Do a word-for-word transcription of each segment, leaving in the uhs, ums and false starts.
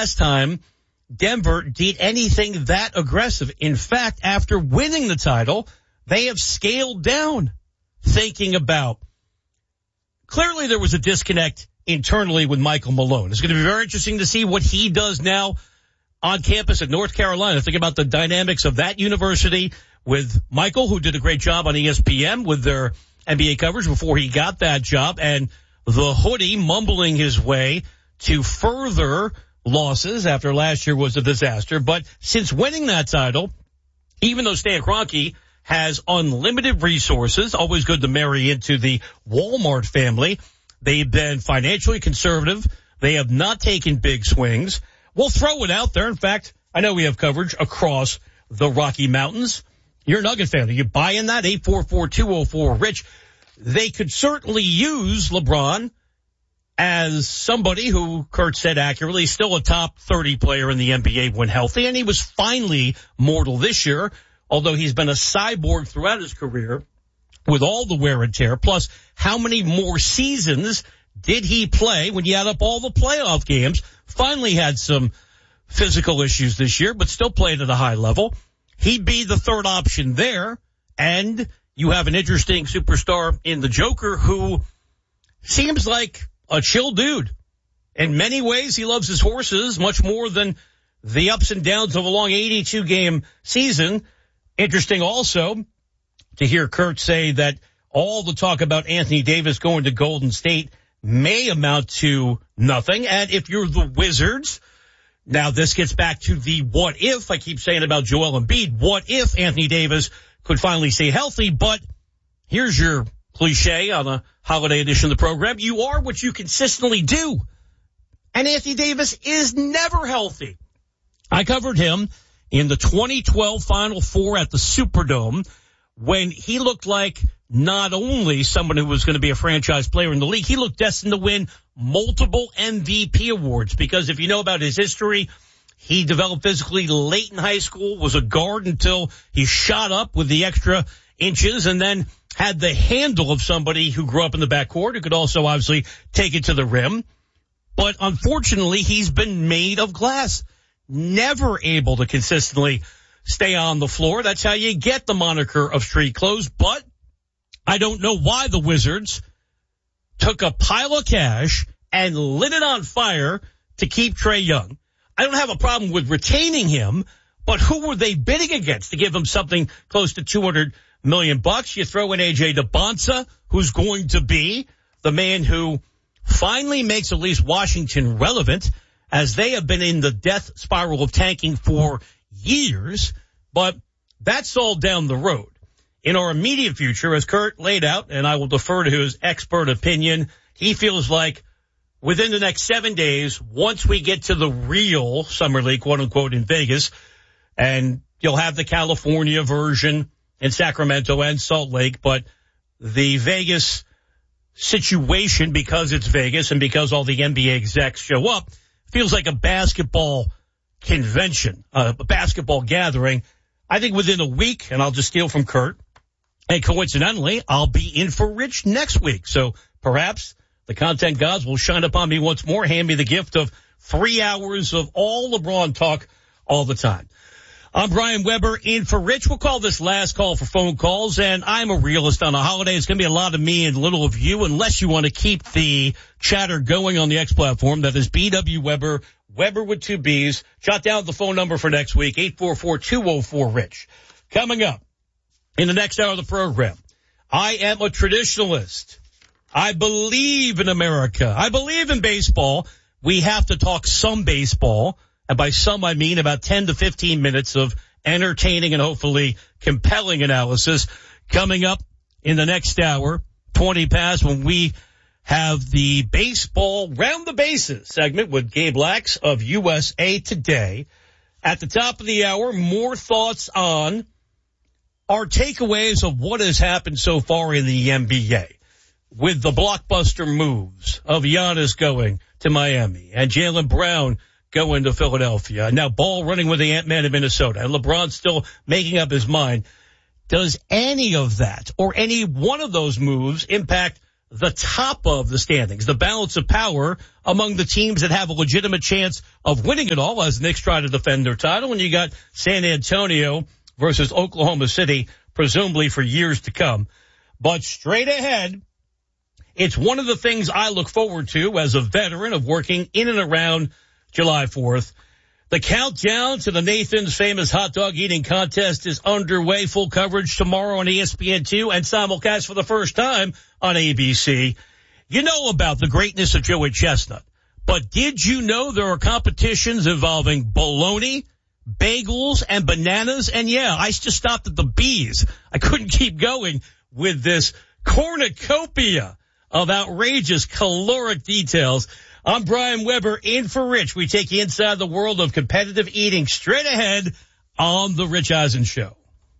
last time Denver did anything that aggressive. In fact, after winning the title, they have scaled down thinking about. Clearly, there was a disconnect internally with Michael Malone. It's going to be very interesting to see what he does now on campus at North Carolina. Think about the dynamics of that university with Michael, who did a great job on E S P N with their N B A coverage before he got that job, and the hoodie mumbling his way to further losses after last year was a disaster. But since winning that title, even though Stan Kroenke has unlimited resources, always good to marry into the Walmart family, they've been financially conservative. They have not taken big swings. We'll throw it out there. In fact, I know we have coverage across the Rocky Mountains. You're a Nugget fan. Are you buying that? eight four four, two oh four, RICH. They could certainly use LeBron as somebody who, Kurt said accurately, is still a top thirty player in the N B A when healthy. And he was finally mortal this year, although he's been a cyborg throughout his career with all the wear and tear. Plus, how many more seasons did he play when you add up all the playoff games? Finally had some physical issues this year, but still played at a high level. He'd be the third option there. And you have an interesting superstar in the Joker who seems like a chill dude. In many ways, he loves his horses much more than the ups and downs of a long eighty-two game season. Interesting also to hear Kurt say that all the talk about Anthony Davis going to Golden State may amount to nothing. And if you're the Wizards, now this gets back to the what if. I keep saying about Joel Embiid. What if Anthony Davis could finally stay healthy? But here's your cliche on a holiday edition of the program. You are what you consistently do. And Anthony Davis is never healthy. I covered him in the twenty twelve Final Four at the Superdome when he looked like not only someone who was going to be a franchise player in the league, he looked destined to win multiple M V P awards. Because if you know about his history, he developed physically late in high school, was a guard until he shot up with the extra inches, and then had the handle of somebody who grew up in the backcourt who could also obviously take it to the rim. But unfortunately, he's been made of glass, never able to consistently stay on the floor. That's how you get the moniker of street clothes. But I don't know why the Wizards took a pile of cash and lit it on fire to keep Trae Young. I don't have a problem with retaining him, but who were they bidding against to give him something close to two hundred million bucks? You throw in A J DeBonsa, who's going to be the man who finally makes at least Washington relevant, as they have been in the death spiral of tanking for years. But that's all down the road. In our immediate future, as Kurt laid out, and I will defer to his expert opinion, he feels like within the next seven days, once we get to the real Summer League, quote unquote, in Vegas, and you'll have the California version in Sacramento and Salt Lake, but the Vegas situation, because it's Vegas and because all the N B A execs show up, feels like a basketball convention, a basketball gathering. I think within a week, and I'll just steal from Kurt, and coincidentally, I'll be in for Rich next week. So perhaps the content gods will shine upon me once more, hand me the gift of three hours of all LeBron talk all the time. I'm Brian Weber in for Rich. We'll call this last call for phone calls, and I'm a realist on a holiday. It's going to be a lot of me and little of you, unless you want to keep the chatter going on the X platform. That is B W Weber, Weber with two B's. Jot down the phone number for next week, eight four four, two oh four, RICH. Coming up in the next hour of the program, I am a traditionalist. I believe in America. I believe in baseball. We have to talk some baseball. And by some, I mean about ten to fifteen minutes of entertaining and hopefully compelling analysis coming up in the next hour, twenty past, when we have the baseball round the bases segment with Gabe Lax of U S A Today. At the top of the hour, more thoughts on our takeaways of what has happened so far in the N B A with the blockbuster moves of Giannis going to Miami and Jaylen Brown going to Philadelphia. Now Ball running with the Ant-Man in Minnesota, and LeBron still making up his mind. Does any of that or any one of those moves impact the top of the standings, the balance of power among the teams that have a legitimate chance of winning it all as Knicks try to defend their title. And you got San Antonio versus Oklahoma City, presumably for years to come. But straight ahead, it's one of the things I look forward to as a veteran of working in and around July fourth. The countdown to the Nathan's Famous Hot Dog Eating Contest is underway. Full coverage tomorrow on E S P N two and simulcast for the first time on A B C. You know about the greatness of Joey Chestnut, but did you know there are competitions involving bologna, bagels, and bananas? And yeah, I just stopped at the B's. I couldn't keep going with this cornucopia of outrageous caloric details. I'm Brian Weber, in for Rich. We take you inside the world of competitive eating straight ahead on The Rich Eisen Show.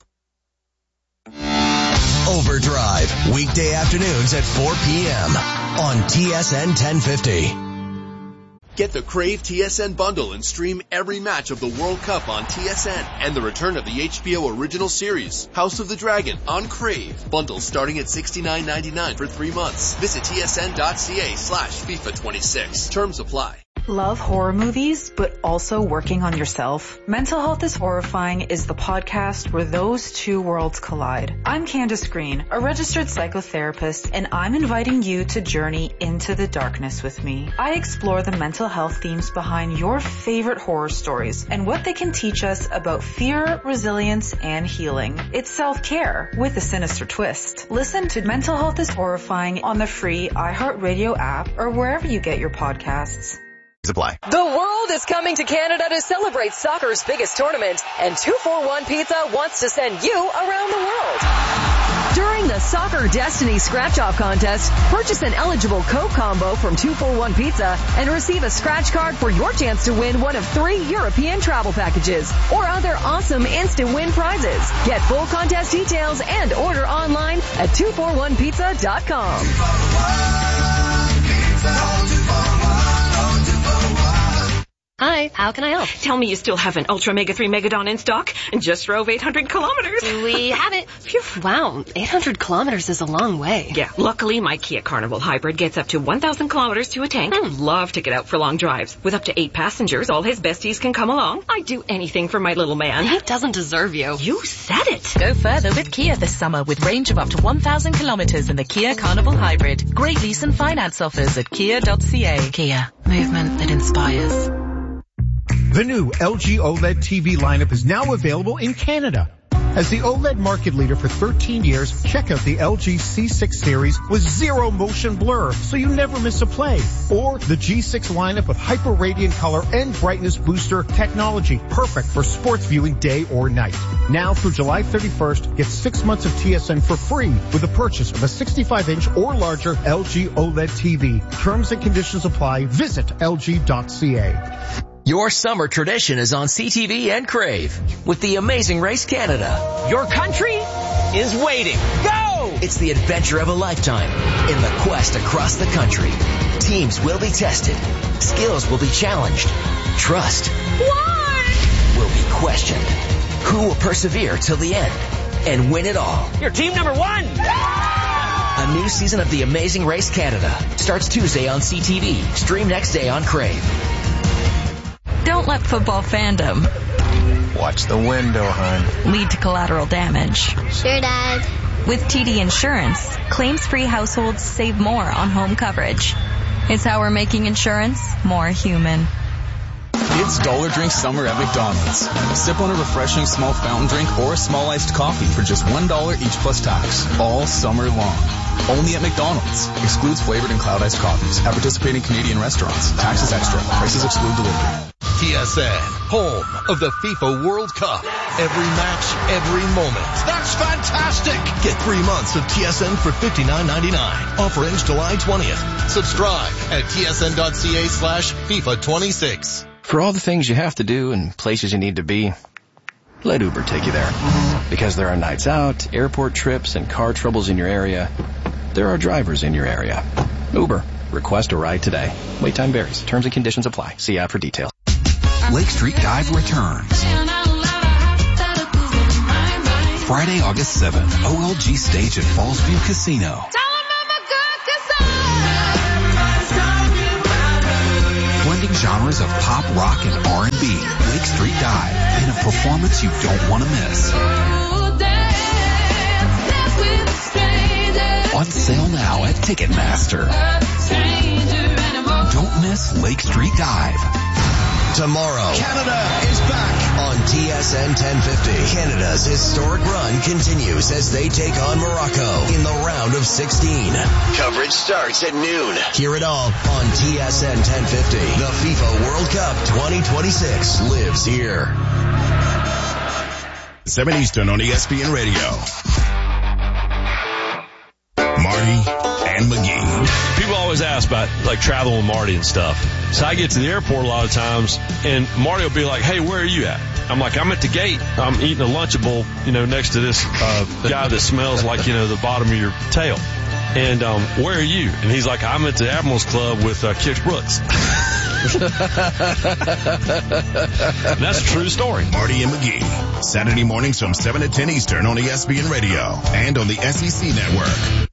Overdrive, weekday afternoons at four p.m. on T S N ten fifty. Get the Crave T S N bundle and stream every match of the World Cup on T S N and the return of the H B O original series, House of the Dragon, on Crave. Bundles starting at sixty-nine ninety-nine for three months. Visit tsn.ca slash FIFA twenty-six. Terms apply. Love horror movies, but also working on yourself? Mental Health is Horrifying is the podcast where those two worlds collide. I'm Candace Green, a registered psychotherapist, and I'm inviting you to journey into the darkness with me. I explore the mental health themes behind your favorite horror stories and what they can teach us about fear, resilience, and healing. It's self-care with a sinister twist. Listen to Mental Health is Horrifying on the free iHeartRadio app or wherever you get your podcasts. Apply. The world is coming to Canada to celebrate soccer's biggest tournament, and two forty-one Pizza wants to send you around the world. During the Soccer Destiny Scratch-Off Contest, purchase an eligible Coke combo from two forty-one Pizza and receive a scratch card for your chance to win one of three European travel packages or other awesome instant win prizes. Get full contest details and order online at two forty-one pizza dot com. Hi, how can I help? Tell me you still have an Ultra Mega three Megadon in stock and just drove eight hundred kilometers. We have it. Phew. Wow, eight hundred kilometers is a long way. Yeah, luckily my Kia Carnival Hybrid gets up to one thousand kilometers to a tank. Hmm. Love to get out for long drives. With up to eight passengers, all his besties can come along. I'd do anything for my little man. He doesn't deserve you. You said it. Go further with Kia this summer with range of up to one thousand kilometers in the Kia Carnival Hybrid. Great lease and finance offers at kia dot c a. Kia, movement that inspires. The new L G OLED T V lineup is now available in Canada. As the OLED market leader for thirteen years, check out the L G C six series with zero motion blur, so you never miss a play. Or the G six lineup with hyper radiant color and brightness booster technology, perfect for sports viewing day or night. Now through July thirty-first, get six months of T S N for free with the purchase of a sixty-five inch or larger L G OLED T V. Terms and conditions apply. Visit L G dot c a. Your summer tradition is on C T V and Crave with the Amazing Race Canada. Your country is waiting. Go! It's the adventure of a lifetime in the quest across the country. Teams will be tested. Skills will be challenged. Trust What? will be questioned. Who will persevere till the end and win it all? You're team number one! A new season of The Amazing Race Canada starts Tuesday on C T V. Stream next day on Crave. Don't let football fandom Watch the window, hon. lead to collateral damage. Sure, Dad. With T D Insurance, claims-free households save more on home coverage. It's how we're making insurance more human. It's Dollar Drink Summer at McDonald's. Sip on a refreshing small fountain drink or a small iced coffee for just one dollar each plus tax. All summer long. Only at McDonald's. Excludes flavored and cloud iced coffees. At participating Canadian restaurants. Taxes extra. Prices exclude delivery. T S N, home of the FIFA World Cup. Every match, every moment. That's fantastic! Get three months of T S N for fifty-nine ninety-nine. Offer ends July twentieth. Subscribe at tsn.ca slash FIFA 26. For all the things you have to do and places you need to be, let Uber take you there. Because there are nights out, airport trips, and car troubles in your area. There are drivers in your area. Uber. Request a ride today. Wait time varies. Terms and conditions apply. See app for details. Lake Street Dive returns. Friday, August seventh, O L G stage at Fallsview Casino. big genres of pop, rock, and R and B. Lake Street Dive, in a performance you don't want to miss. On sale now at Ticketmaster. Don't miss Lake Street Dive. Tomorrow, Canada is back on T S N ten fifty. Canada's historic run continues as they take on Morocco in the round of sixteen. Coverage starts at noon. Hear it all on T S N ten fifty. The FIFA World Cup twenty twenty-six lives here. seven Eastern on E S P N Radio. Marty and McGee. People always ask about like traveling with Marty and stuff. So I get to the airport a lot of times and Marty will be like, hey, where are you at? I'm like, I'm at the gate. I'm eating a Lunchable, you know, next to this uh, guy that smells like, you know, the bottom of your tail. And um, where are you? And he's like, I'm at the Admirals Club with uh, Kix Brooks. That's a true story. Marty and McGee. Saturday mornings from seven to ten Eastern on E S P N Radio and on the S E C Network.